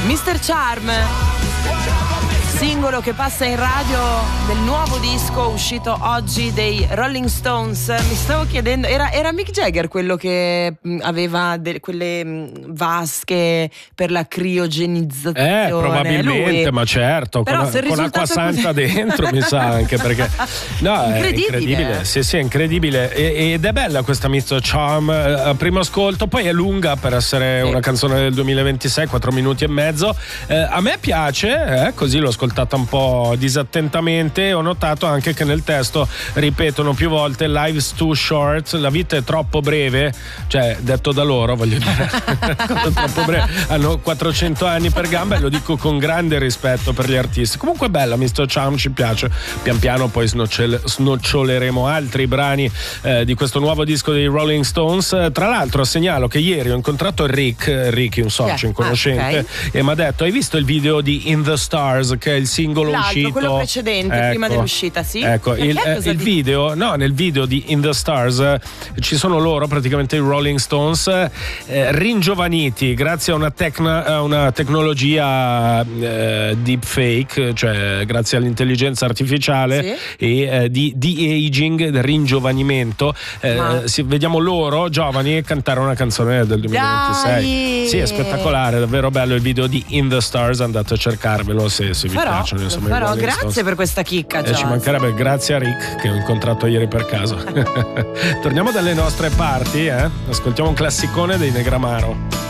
Mr. Charm, singolo che passa in radio del nuovo disco uscito oggi dei Rolling Stones. Mi stavo chiedendo, era Mick Jagger quello che aveva quelle vasche per la criogenizzazione? Probabilmente, lui. Ma certo, però con acqua santa dentro mi sa anche, perché no, incredibile. Sì, è incredibile ed è bella questa Mr. Charm a primo ascolto, poi è lunga per essere una canzone del 2026, 4 minuti e mezzo. A me piace, così l'ho ascoltata un po' disattentamente. Ho notato anche che nel testo ripetono più volte life's too short, la vita è troppo breve, cioè detto da loro, voglio dire troppo breve, hanno 400 anni per gamba, e lo dico con grande rispetto per gli artisti. Comunque bella Mr. Charm, ci piace. Pian piano poi snoccioleremo altri brani di questo nuovo disco dei Rolling Stones. Tra l'altro segnalo che ieri ho incontrato Ricky, un socio inconoscente, e mi ha detto: hai visto il video di In the Stars, che è il singolo uscito, quello precedente, prima dell'uscita, sì? Ecco, il video, no, nel video di In the Stars ci sono loro, praticamente i Rolling Stones, ringiovaniti grazie a una tecnologia deepfake, cioè grazie all'intelligenza artificiale, e di aging, del ringiovanimento. Vediamo loro giovani cantare una canzone del 2026. Dai! Sì, è spettacolare, davvero bello il video di In the Stars, andate a cercarvelo se vi piacciono. Insomma, grazie per questa chicca, ci mancherebbe, grazie a Rick che ho incontrato ieri per caso. Torniamo dalle nostre parti, ascoltiamo un classicone dei Negramaro.